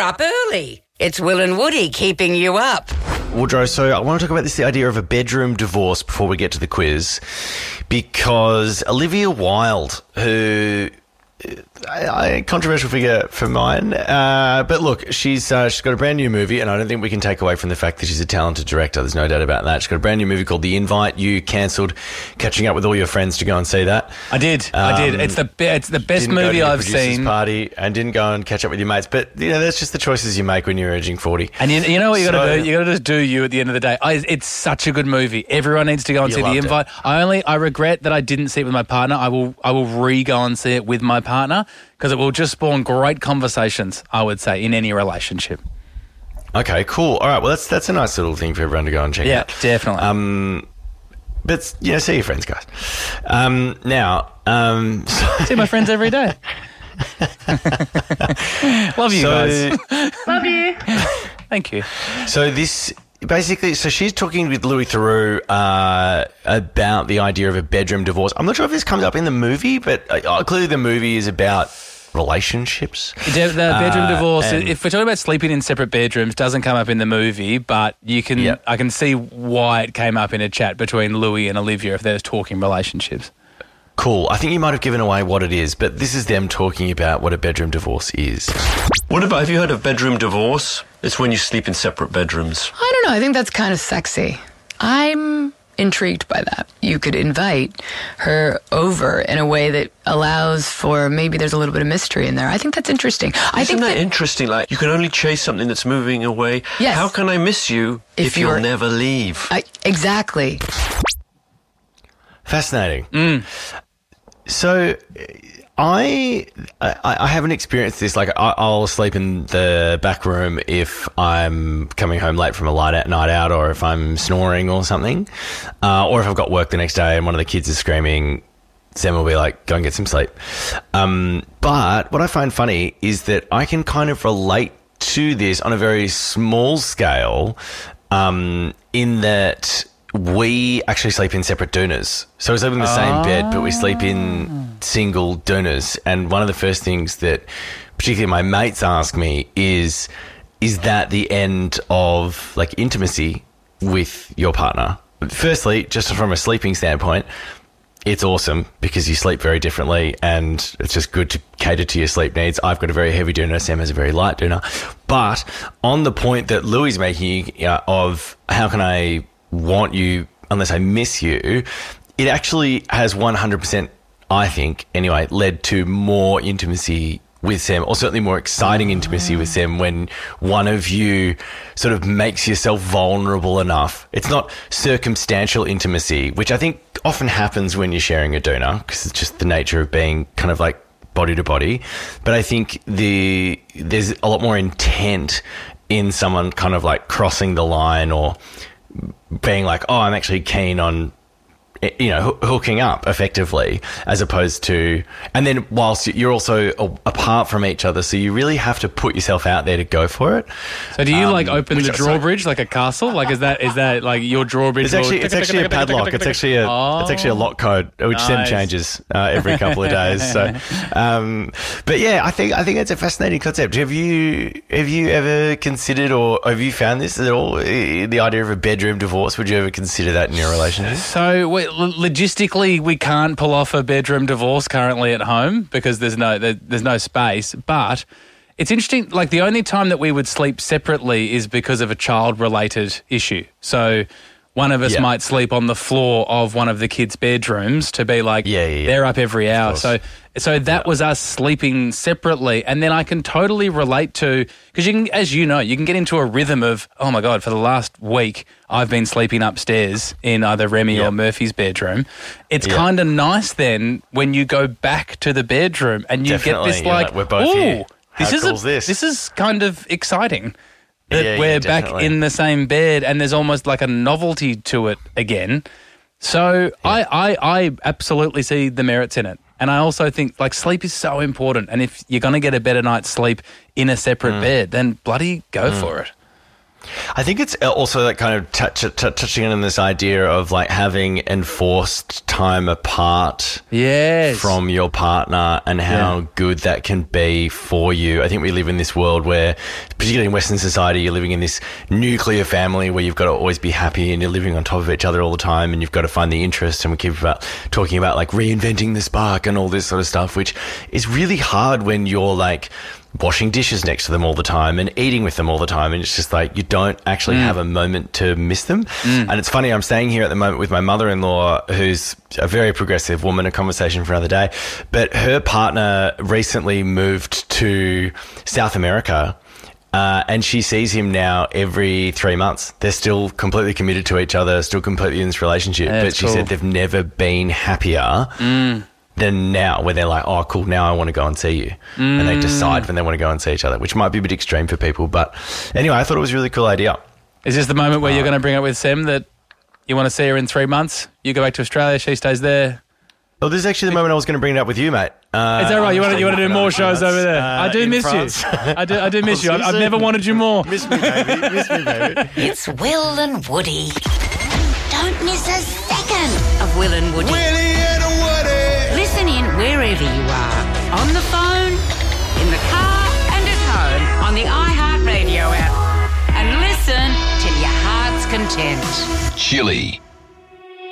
up early. It's Will and Woody keeping you up. Woodrow, so I want to talk about the idea of a bedroom divorce before we get to the quiz, because Olivia Wilde, who... a controversial figure for mine, but look, she's got a brand new movie, and I don't think we can take away from the fact that she's a talented director. There's no doubt about that. She's got a brand new movie called The Invite. You cancelled catching up with all your friends to go and see that. I did. It's the best movie I've seen. Party and didn't go and catch up with your mates, but that's just the choices you make when you're urging 40. And you know what you got to do? You got to just do you at the end of the day. It's such a good movie. Everyone needs to go and see The Invite. I regret that I didn't see it with my partner. I will re-go and see it with my partner, because it will just spawn great conversations, I would say, in any relationship. Okay, cool. All right, well, that's a nice little thing for everyone to go and check out. Yeah, definitely. But, see your friends, guys. See my friends every day. Love you guys. Love you. Thank you. So she's talking with Louis Theroux about the idea of a bedroom divorce. I'm not sure if this comes up in the movie, but clearly the movie is about relationships. The bedroom divorce, if we're talking about sleeping in separate bedrooms, doesn't come up in the movie, but I can see why it came up in a chat between Louis and Olivia if they're talking relationships. Cool. I think you might have given away what it is, but this is them talking about what a bedroom divorce is. Have you heard of bedroom divorce? It's when you sleep in separate bedrooms. I don't know. I think that's kind of sexy. I'm intrigued by that. You could invite her over in a way that allows for maybe there's a little bit of mystery in there. I think that's interesting. I think that interesting? Like, you can only chase something that's moving away. Yes. How can I miss you if you'll never leave? Exactly. Fascinating. So I haven't experienced this. Like, I'll sleep in the back room if I'm coming home late from a night out, or if I'm snoring or something, or if I've got work the next day and one of the kids is screaming. Sam will be like, go and get some sleep. But what I find funny is that I can kind of relate to this on a very small scale, in that we actually sleep in separate doonas. So we sleep in the same bed, but we sleep in single doonas. And one of the first things that particularly my mates ask me is that the end of, like, intimacy with your partner? Firstly, just from a sleeping standpoint, it's awesome because you sleep very differently and it's just good to cater to your sleep needs. I've got a very heavy doona. Sam has a very light doona. But on the point that Louis is making of how can I want you unless I miss you, it actually has 100%, I think, anyway, led to more intimacy with Sam, or certainly more exciting intimacy with Sam, when one of you sort of makes yourself vulnerable enough. It's not circumstantial intimacy, which I think often happens when you're sharing a doona, because it's just the nature of being kind of like body to body. But I think there's a lot more intent in someone kind of like crossing the line or being like, oh, I'm actually keen on, hooking up effectively, as opposed to, and then whilst you're also apart from each other, so you really have to put yourself out there to go for it. So do you open the drawbridge like a castle? Like is that like your drawbridge? It's actually a padlock. It's actually a lock code, which Sam changes every couple of days. So, but yeah, I think it's a fascinating concept. Have you ever considered, or have you found this at all? The idea of a bedroom divorce. Would you ever consider that in your relationship? So logistically, we can't pull off a bedroom divorce currently at home because there's no space. But it's interesting. Like, the only time that we would sleep separately is because of a child-related issue. So one of us might sleep on the floor of one of the kids' bedrooms to be like, they're up every hour. So that was us sleeping separately. And then I can totally relate to, because you can, as you know, you can get into a rhythm of, oh my God, for the last week, I've been sleeping upstairs in either Remy or Murphy's bedroom. It's kind of nice then when you go back to the bedroom and you get this like, we're both here. This is kind of exciting. That we're back in the same bed and there's almost like a novelty to it again. So I absolutely see the merits in it. And I also think, like, sleep is so important. And if you're going to get a better night's sleep in a separate bed, then bloody go for it. I think it's also like kind of touching on this idea of like having enforced time apart from your partner and how good that can be for you. I think we live in this world where, particularly in Western society, you're living in this nuclear family where you've got to always be happy and you're living on top of each other all the time and you've got to find the interest, and we keep talking about like reinventing the spark and all this sort of stuff, which is really hard when you're like washing dishes next to them all the time and eating with them all the time, and it's just like you don't actually have a moment to miss them. And it's funny, I'm staying here at the moment with my mother-in-law, who's a very progressive woman, a conversation for another day, but her partner recently moved to South America. And she sees him now every 3 months. They're still completely committed to each other, still completely in this relationship. But she said they've never been happier than now, where they're like, oh, cool, now I want to go and see you. And they decide when they want to go and see each other, which might be a bit extreme for people. But anyway, I thought it was a really cool idea. Is this the moment where you're going to bring up with Sam that you want to see her in 3 months? You go back to Australia, she stays there. Well, this is actually the moment I was going to bring it up with you, mate. Is that right? You want to do more shows over there? I do miss you. I do miss you. I've never wanted you more. Miss me, baby. Miss me, baby. It's Will and Woody. Don't miss a second of Will and Woody. Willie and Woody. Listen in wherever you are. On the phone, in the car, and at home on the iHeartRadio app. And listen till your heart's content. Chili.